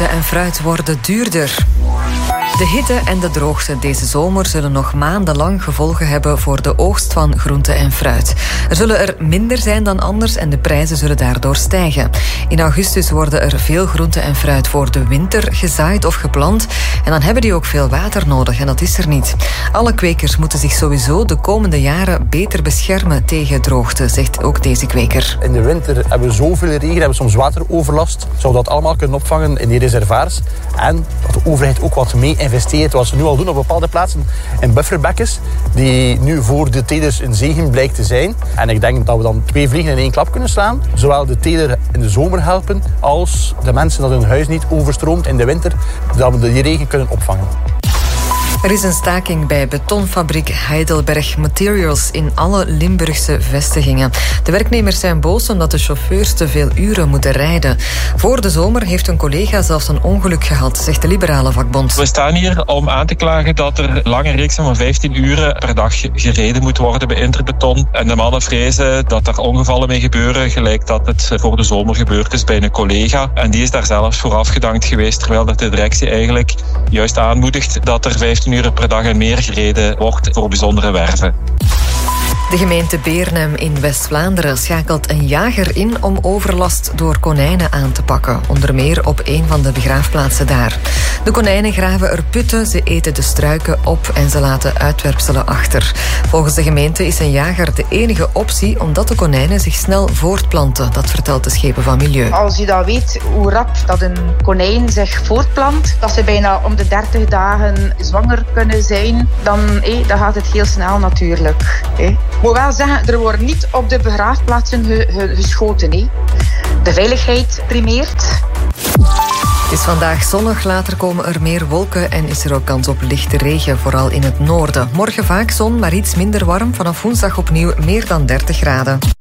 groente en fruit worden duurder. De hitte en de droogte deze zomer zullen nog maandenlang gevolgen hebben voor de oogst van groente en fruit. Er zullen er minder zijn dan anders en de prijzen zullen daardoor stijgen. In augustus worden er veel groente en fruit voor de winter gezaaid of geplant en dan hebben die ook veel water nodig en dat is er niet. Alle kwekers moeten zich sowieso de komende jaren beter beschermen tegen droogte, zegt ook deze kweker. In de winter hebben we zoveel regen, hebben we soms wateroverlast. Zou dat allemaal kunnen opvangen in die reservoirs en dat de overheid ook wat mee investeert, wat ze nu al doen op bepaalde plaatsen in bufferbekkens, die nu voor de telers een zegen blijkt te zijn. En ik denk dat we dan 2 vliegen in 1 klap kunnen slaan. Zowel de teler in de zomer helpen, als de mensen dat hun huis niet overstroomt in de winter, dat we die regen kunnen opvangen. Er is een staking bij betonfabriek Heidelberg Materials in alle Limburgse vestigingen. De werknemers zijn boos omdat de chauffeurs te veel uren moeten rijden. Voor de zomer heeft een collega zelfs een ongeluk gehad, zegt de liberale vakbond. We staan hier om aan te klagen dat er lange reeksen van 15 uren per dag gereden moet worden bij Interbeton. En de mannen vrezen dat er ongevallen mee gebeuren, gelijk dat het voor de zomer gebeurd is bij een collega. En die is daar zelfs voor afgedankt geweest, terwijl dat de directie eigenlijk juist aanmoedigt dat er 15 uur per dag en meer gereden wordt voor bijzondere werven. De gemeente Beernem in West-Vlaanderen schakelt een jager in om overlast door konijnen aan te pakken. Onder meer op een van de begraafplaatsen daar. De konijnen graven er putten, ze eten de struiken op en ze laten uitwerpselen achter. Volgens de gemeente is een jager de enige optie omdat de konijnen zich snel voortplanten. Dat vertelt de schepen van Milieu. Als je dan weet hoe rap dat een konijn zich voortplant, dat ze bijna om de 30 dagen zwanger kunnen zijn, dan gaat het heel snel natuurlijk. Ik moet wel zeggen, er wordt niet op de begraafplaatsen geschoten. De veiligheid primeert. Het is vandaag zonnig, later komen er meer wolken en is er ook kans op lichte regen, vooral in het noorden. Morgen vaak zon, maar iets minder warm. Vanaf woensdag opnieuw meer dan 30 graden.